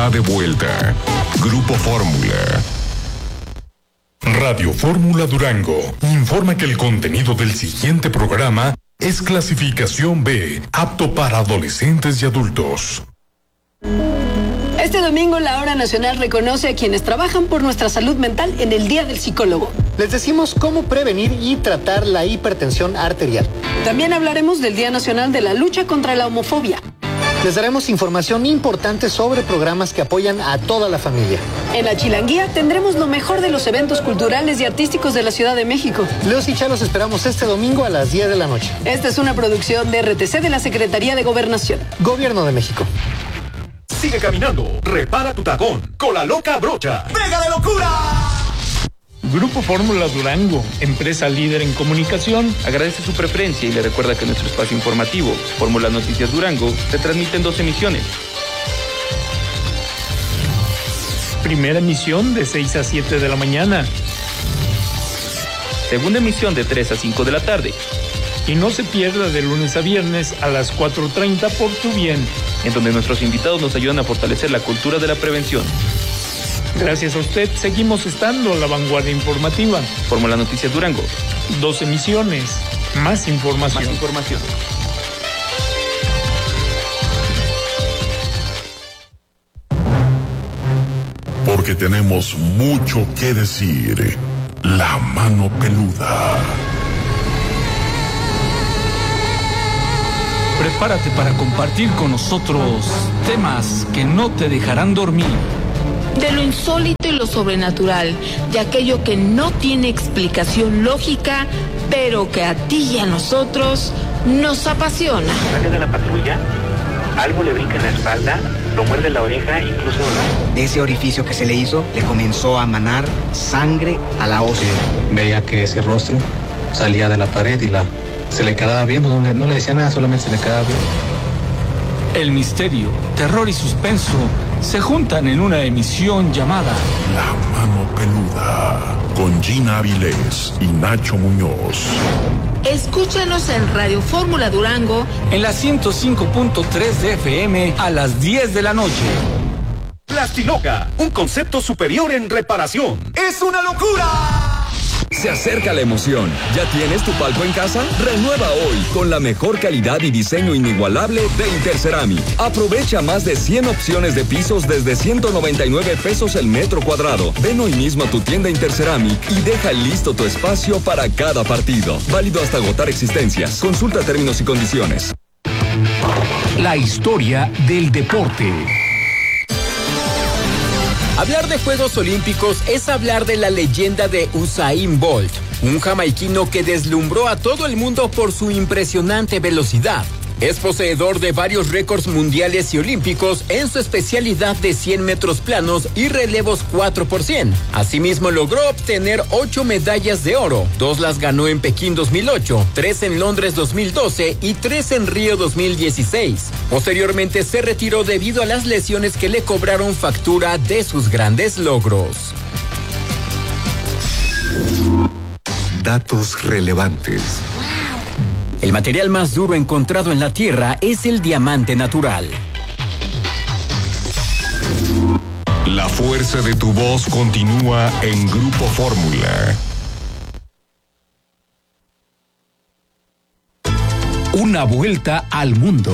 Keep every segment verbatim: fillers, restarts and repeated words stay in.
está de vuelta. Grupo Fórmula. Radio Fórmula Durango informa que el contenido del siguiente programa es clasificación B, apto para adolescentes y adultos. Este domingo la Hora Nacional reconoce a quienes trabajan por nuestra salud mental en el Día del Psicólogo. Les decimos cómo prevenir y tratar la hipertensión arterial. También hablaremos del Día Nacional de la Lucha contra la Homofobia. Les daremos información importante sobre programas que apoyan a toda la familia. En la Chilanguía tendremos lo mejor de los eventos culturales y artísticos de la Ciudad de México. Leos y Cha los esperamos este domingo a las diez de la noche. Esta es una producción de R T C de la Secretaría de Gobernación. Gobierno de México. Sigue caminando, repara tu tacón con la loca brocha. ¡Pega de locura! Grupo Fórmula Durango, empresa líder en comunicación, agradece su preferencia y le recuerda que nuestro espacio informativo, Fórmula Noticias Durango, se transmite en dos emisiones. Primera emisión de seis a siete de la mañana. Segunda emisión de tres a cinco de la tarde. Y no se pierda de lunes a viernes a las cuatro treinta por Tu Bien, en donde nuestros invitados nos ayudan a fortalecer la cultura de la prevención. Gracias a usted, seguimos estando a la vanguardia informativa. Fórmula Noticias Durango. Dos emisiones, más información. Más información. Porque tenemos mucho que decir. La mano peluda. Prepárate para compartir con nosotros temas que no te dejarán dormir. De lo insólito y lo sobrenatural, de aquello que no tiene explicación lógica, pero que a ti y a nosotros nos apasiona. Sale de la patrulla, algo le brinca en la espalda, lo muerde la oreja, incluso... De ese orificio que se le hizo, le comenzó a manar sangre a la ósea. Veía que ese rostro salía de la pared y la... se le quedaba viendo, no le, no le decía nada, solamente se le quedaba viendo. El misterio, terror y suspenso se juntan en una emisión llamada La Mano Peluda, con Gina Avilés y Nacho Muñoz. Escúchanos en Radio Fórmula Durango en la ciento cinco punto tres de F M a las diez de la noche. Plastiloca, un concepto superior en reparación. ¡Es una locura! Se acerca la emoción. ¿Ya tienes tu palco en casa? Renueva hoy con la mejor calidad y diseño inigualable de Interceramic. Aprovecha más de cien opciones de pisos desde ciento noventa y nueve pesos el metro cuadrado. Ven hoy mismo a tu tienda Interceramic y deja listo tu espacio para cada partido. Válido hasta agotar existencias. Consulta términos y condiciones. La historia del deporte. Hablar de Juegos Olímpicos es hablar de la leyenda de Usain Bolt, un jamaiquino que deslumbró a todo el mundo por su impresionante velocidad. Es poseedor de varios récords mundiales y olímpicos en su especialidad de cien metros planos y relevos cuatro por cien. Asimismo logró obtener ocho medallas de oro, dos las ganó en Pekín dos mil ocho, tres en Londres dos mil doce y tres en Río dos mil dieciséis. Posteriormente se retiró debido a las lesiones que le cobraron factura de sus grandes logros. Datos relevantes. El material más duro encontrado en la Tierra es el diamante natural. La fuerza de tu voz continúa en Grupo Fórmula. Una vuelta al mundo.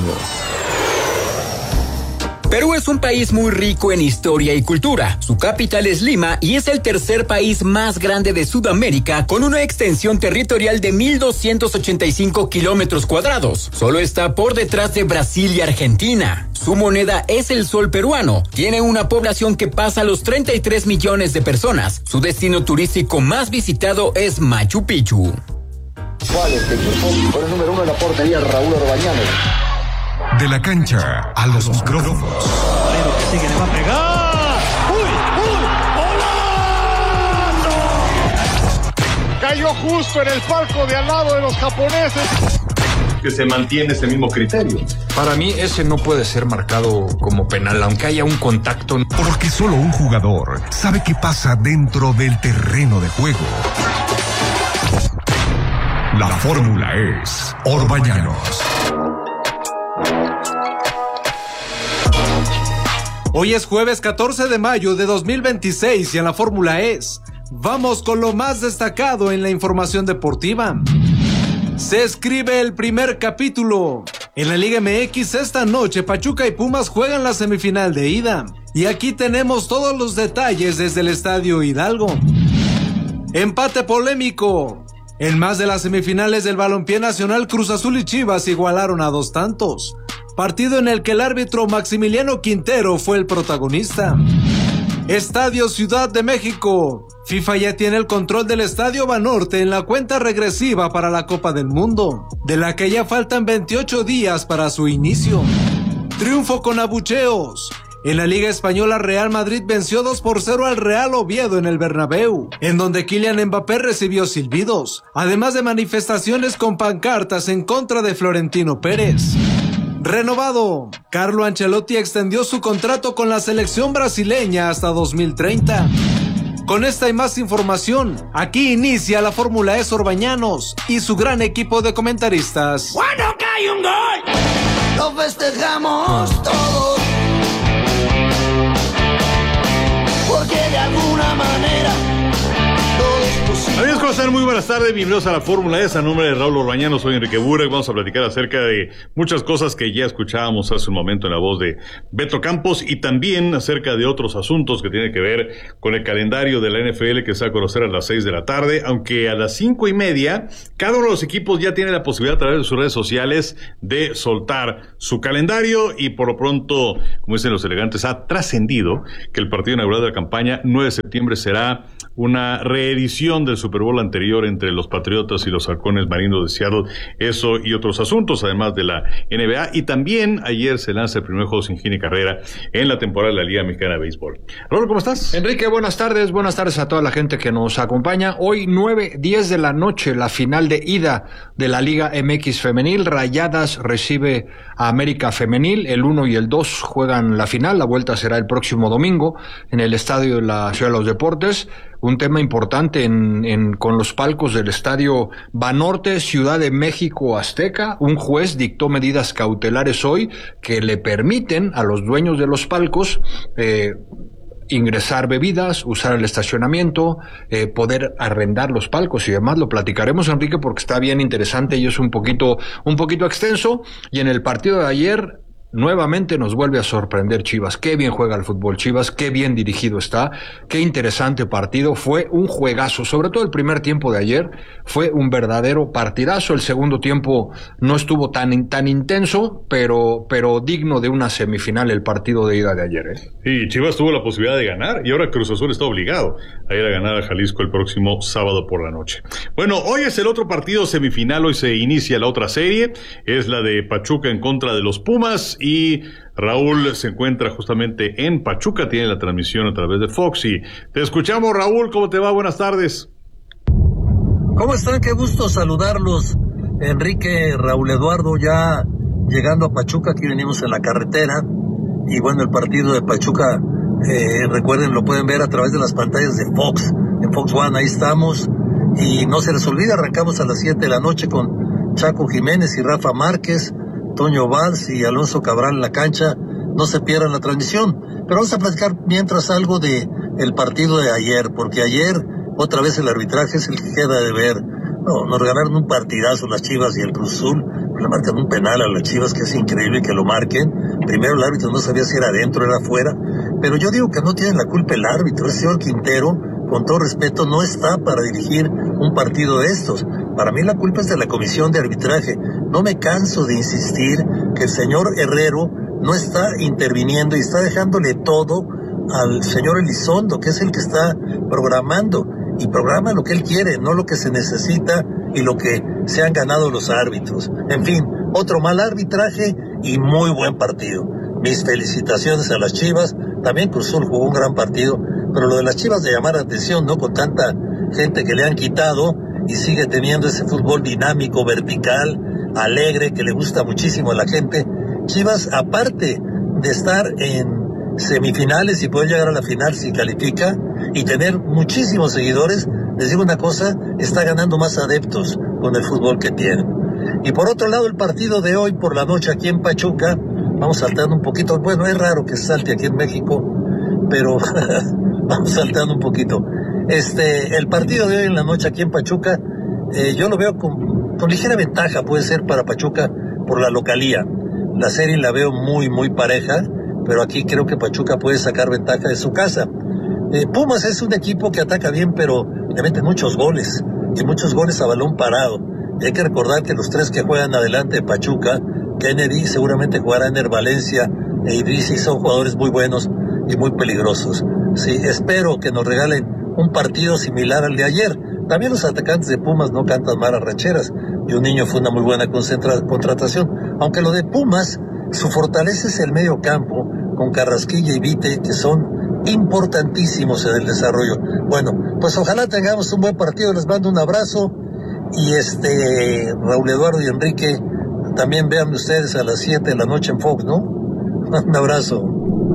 Perú es un país muy rico en historia y cultura. Su capital es Lima y es el tercer país más grande de Sudamérica con una extensión territorial de mil doscientos ochenta y cinco kilómetros cuadrados. Solo está por detrás de Brasil y Argentina. Su moneda es el sol peruano. Tiene una población que pasa los treinta y tres millones de personas. Su destino turístico más visitado es Machu Picchu. ¿Cuál este equipo? Por el número uno de la portería, Raúl Orbañano. De la cancha a los micrófonos. Pero que sigue, le va a pegar. ¡Uy, uy! ¡Golazo! Cayó justo en el palco de al lado de los japoneses. Que se mantiene ese mismo criterio. Para mí ese no puede ser marcado como penal, aunque haya un contacto. Porque solo un jugador sabe qué pasa dentro del terreno de juego. La fórmula es Orbañanos. Hoy es jueves catorce de mayo de dos mil veintiséis y en la Fórmula E vamos con lo más destacado en la información deportiva. Se escribe el primer capítulo. En la Liga M X esta noche Pachuca y Pumas juegan la semifinal de ida. Y aquí tenemos todos los detalles desde el Estadio Hidalgo. Empate polémico. En más de las semifinales del balompié nacional, Cruz Azul y Chivas igualaron a dos tantos. Partido en el que el árbitro Maximiliano Quintero fue el protagonista. Estadio Ciudad de México. FIFA ya tiene el control del Estadio Banorte en la cuenta regresiva para la Copa del Mundo, de la que ya faltan veintiocho días para su inicio. Triunfo con abucheos. En la Liga Española, Real Madrid venció dos por cero al Real Oviedo en el Bernabéu, en donde Kylian Mbappé recibió silbidos, además de manifestaciones con pancartas en contra de Florentino Pérez. Renovado. Carlo Ancelotti extendió su contrato con la selección brasileña hasta dos mil treinta. Con esta y más información, aquí inicia la Fórmula E Orbañanos y su gran equipo de comentaristas. Cuando cae un gol, lo festejamos todos, porque de alguna manera todo es posible. Amigos, ¿cómo están? Muy buenas tardes, bienvenidos a la Fórmula E. A nombre de Raúl Orbañanos, soy Enrique Burek. Vamos a platicar acerca de muchas cosas que ya escuchábamos hace un momento en la voz de Beto Campos y también acerca de otros asuntos que tienen que ver con el calendario de la N F L que se va a conocer a las seis de la tarde, aunque a las cinco y media cada uno de los equipos ya tiene la posibilidad a través de sus redes sociales de soltar su calendario y por lo pronto, como dicen los elegantes, ha trascendido que el partido inaugural de la campaña nueve de septiembre será una reedición del Super Bowl anterior entre los Patriotas y los Halcones Marinos de Seattle, eso y otros asuntos, además de la N B A, y también ayer se lanza el primer juego sin hit ni carrera en la temporada de la Liga Mexicana de Béisbol. Raúl, ¿cómo estás? Enrique, buenas tardes, buenas tardes a toda la gente que nos acompaña. Hoy nueve, diez de la noche, la final de ida de la Liga M X Femenil. Rayadas recibe a América Femenil, el uno y el dos juegan la final, la vuelta será el próximo domingo en el Estadio de la Ciudad de los Deportes. Un tema importante en, en con los palcos del Estadio Banorte, Ciudad de México Azteca. Un juez dictó medidas cautelares hoy que le permiten a los dueños de los palcos eh, ingresar bebidas, usar el estacionamiento, eh, poder arrendar los palcos y demás. Lo platicaremos, Enrique, porque está bien interesante y es un poquito, un poquito extenso. Y en el partido de ayer, nuevamente nos vuelve a sorprender Chivas. Qué bien juega el fútbol Chivas, qué bien dirigido está, qué interesante partido. Fue un juegazo, sobre todo el primer tiempo de ayer, fue un verdadero partidazo. El segundo tiempo no estuvo tan, tan intenso, pero, pero digno de una semifinal el partido de ida de ayer, ¿eh? Sí, Chivas tuvo la posibilidad de ganar y ahora Cruz Azul está obligado a ir a ganar a Jalisco el próximo sábado por la noche. Bueno, hoy es el otro partido semifinal, hoy se inicia la otra serie, es la de Pachuca en contra de los Pumas. Y Raúl se encuentra justamente en Pachuca, tiene la transmisión a través de Fox y te escuchamos, Raúl, ¿cómo te va? Buenas tardes. ¿Cómo están? Qué gusto saludarlos, Enrique, Raúl Eduardo, ya llegando a Pachuca, aquí venimos en la carretera y bueno, el partido de Pachuca, eh, recuerden, lo pueden ver a través de las pantallas de Fox, en Fox One, ahí estamos y no se les olvide, arrancamos a las siete de la noche con Chaco Jiménez y Rafa Márquez, Toño Valls y Alonso Cabral en la cancha. No se pierdan la transmisión, pero vamos a platicar mientras algo de el partido de ayer, porque ayer otra vez el arbitraje es el que queda de ver. No, nos regalaron un partidazo las Chivas y el Cruz Azul, le marcan un penal a las Chivas que es increíble que lo marquen. Primero el árbitro no sabía si era adentro o era afuera, pero yo digo que no tiene la culpa el árbitro. El señor Quintero, con todo respeto, no está para dirigir un partido de estos. Para mí la culpa es de la comisión de arbitraje. No me canso de insistir que el señor Herrero no está interviniendo y está dejándole todo al señor Elizondo, que es el que está programando, y programa lo que él quiere, no lo que se necesita y lo que se han ganado los árbitros. En fin, otro mal arbitraje y muy buen partido. Mis felicitaciones a las Chivas. También Cruz Azul jugó un gran partido, pero lo de las Chivas de llamar la atención, ¿no? Con tanta gente que le han quitado y sigue teniendo ese fútbol dinámico, vertical, alegre, que le gusta muchísimo a la gente. Chivas, aparte de estar en semifinales y poder llegar a la final si califica y tener muchísimos seguidores, les digo una cosa, está ganando más adeptos con el fútbol que tiene. Y por otro lado, el partido de hoy por la noche aquí en Pachuca, vamos saltando un poquito. Bueno, es raro que salte aquí en México, pero vamos saltando un poquito. Este, el partido de hoy en la noche aquí en Pachuca, eh, yo lo veo con, con ligera ventaja, puede ser para Pachuca por la localía. La serie la veo muy, muy pareja, pero aquí creo que Pachuca puede sacar ventaja de su casa. Eh, Pumas es un equipo que ataca bien, pero le meten muchos goles, y muchos goles a balón parado. Y hay que recordar que los tres que juegan adelante de Pachuca, Kennedy seguramente jugará en el Valencia, e Idrissi, son jugadores muy buenos y muy peligrosos. Sí, espero que nos regalen un partido similar al de ayer. También los atacantes de Pumas no cantan malas racheras, y un niño fue una muy buena concentra- contratación. Aunque lo de Pumas, su fortaleza es el medio campo, con Carrasquilla y Vite, que son importantísimos en el desarrollo. Bueno, pues ojalá tengamos un buen partido, les mando un abrazo, y este, Raúl Eduardo y Enrique, también vean ustedes a las siete de la noche en Fox, ¿no? Un abrazo.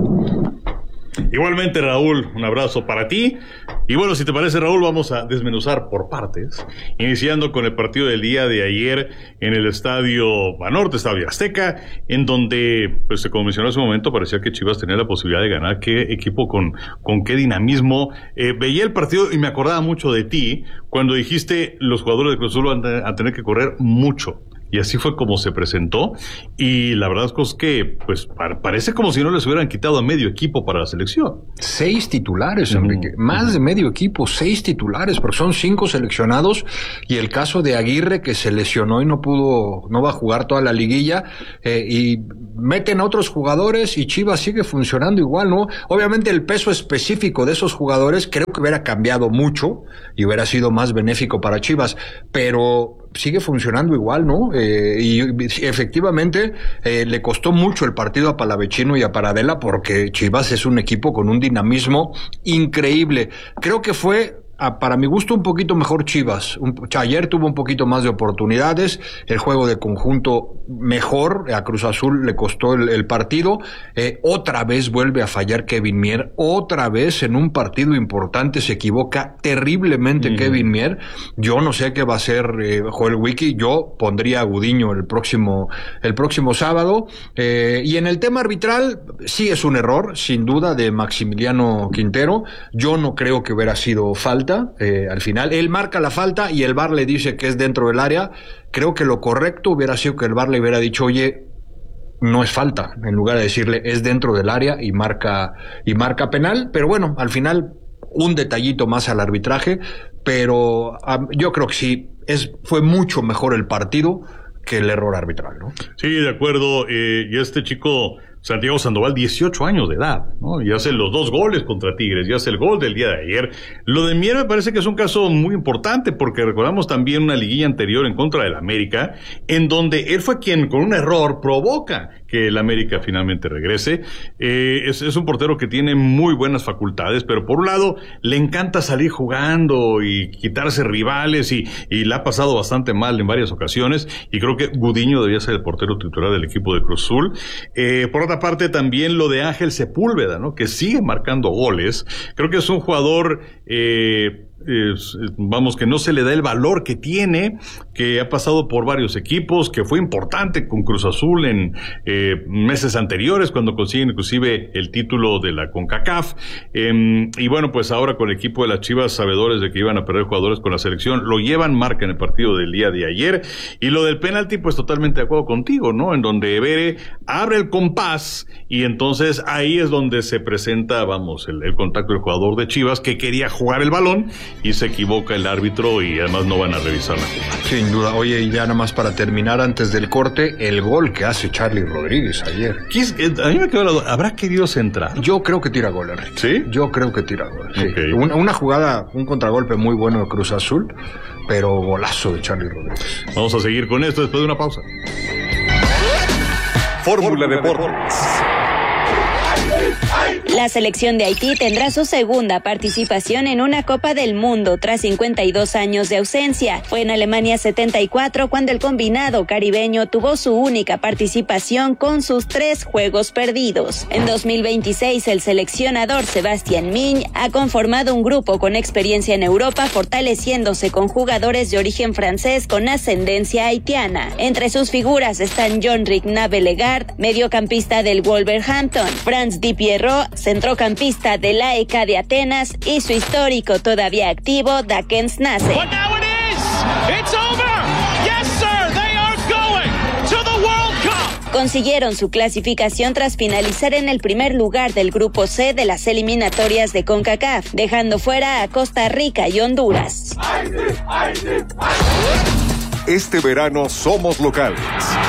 Igualmente, Raúl, un abrazo para ti. Y bueno, si te parece, Raúl, vamos a desmenuzar por partes, iniciando con el partido del día de ayer en el Estadio Banorte, Estadio Azteca, en donde, pues como mencionó hace un momento, parecía que Chivas tenía la posibilidad de ganar. Qué equipo con, con qué dinamismo. Eh, veía el partido y me acordaba mucho de ti cuando dijiste los jugadores de Cruz Azul van a tener que correr mucho. Y así fue como se presentó, y la verdad es que pues par- parece como si no les hubieran quitado a medio equipo para la selección. Seis titulares, Enrique, mm. más de medio equipo, seis titulares, porque son cinco seleccionados, y el caso de Aguirre, que se lesionó y no pudo, no va a jugar toda la liguilla, eh, y meten a otros jugadores y Chivas sigue funcionando igual, ¿no? Obviamente el peso específico de esos jugadores creo que hubiera cambiado mucho y hubiera sido más benéfico para Chivas, pero sigue funcionando igual, ¿no? Eh, y efectivamente eh, le costó mucho el partido a Palavecino y a Paradela, porque Chivas es un equipo con un dinamismo increíble. Creo que fue, a, para mi gusto, un poquito mejor Chivas. Un, ayer tuvo un poquito más de oportunidades, el juego de conjunto mejor, a Cruz Azul le costó el, el partido. Eh, otra vez vuelve a fallar Kevin Mier, otra vez en un partido importante se equivoca terriblemente mm. Kevin Mier. Yo no sé qué va a hacer eh, Joel Wiki, yo pondría a Gudiño el próximo, el próximo sábado. Eh, y en el tema arbitral, sí es un error, sin duda, de Maximiliano Quintero. Yo no creo que hubiera sido falta. Eh, al final, él marca la falta y el V A R le dice que es dentro del área. Creo que lo correcto hubiera sido que el V A R le hubiera dicho, oye, no es falta, en lugar de decirle es dentro del área y marca, y marca penal. Pero bueno, al final, un detallito más al arbitraje, pero um, yo creo que sí, es, fue mucho mejor el partido que el error arbitral, ¿no? Sí, de acuerdo, eh, y este chico Santiago Sandoval, dieciocho años de edad, ¿no? Y hace los dos goles contra Tigres, y hace el gol del día de ayer. Lo de Mier me parece que es un caso muy importante, porque recordamos también una liguilla anterior en contra del América, en donde él fue quien con un error provoca que el América finalmente regrese. Eh, es, es un portero que tiene muy buenas facultades, pero por un lado le encanta salir jugando y quitarse rivales, y, y la ha pasado bastante mal en varias ocasiones, y creo que Gudiño debía ser el portero titular del equipo de Cruz Azul. Eh, por otra parte, también lo de Ángel Sepúlveda, ¿no? Que sigue marcando goles. Creo que es un jugador, eh, Es, vamos, que no se le da el valor que tiene, que ha pasado por varios equipos, que fue importante con Cruz Azul en eh, meses anteriores, cuando consiguen inclusive el título de la CONCACAF, eh, y bueno, pues ahora con el equipo de las Chivas, sabedores de que iban a perder jugadores con la selección, lo llevan, marca en el partido del día de ayer. Y lo del penalti, pues totalmente de acuerdo contigo, ¿no? En donde Evere abre el compás, y entonces ahí es donde se presenta, vamos, el, el contacto del jugador de Chivas, que quería jugar el balón, y se equivoca el árbitro, y además no van a revisar la jugada. Sin duda. Oye, y ya nada más para terminar, antes del corte, el gol que hace Charlie Rodríguez ayer. Es, a mí me quedó la duda, ¿habrá querido centrar? Yo creo que tira gol, Enrique. ¿Sí? Yo creo que tira gol, sí. Okay. Una, una jugada, un contragolpe muy bueno de Cruz Azul, pero golazo de Charlie Rodríguez. Vamos a seguir con esto después de una pausa. Fórmula Deportes. La selección de Haití tendrá su segunda participación en una Copa del Mundo tras cincuenta y dos años de ausencia. Fue en Alemania setenta y cuatro cuando el combinado caribeño tuvo su única participación con sus tres juegos perdidos. En dos mil veintiséis, el seleccionador Sebastián Migne ha conformado un grupo con experiencia en Europa, fortaleciéndose con jugadores de origen francés con ascendencia haitiana. Entre sus figuras están Jean-Ric Navelegard, mediocampista del Wolverhampton, Franz Di Pierrot, centrocampista del A E K de Atenas, y su histórico todavía activo Daken Snace. Consiguieron su clasificación tras finalizar en el primer lugar del grupo C de las eliminatorias de CONCACAF, dejando fuera a Costa Rica y Honduras. Este verano somos locales.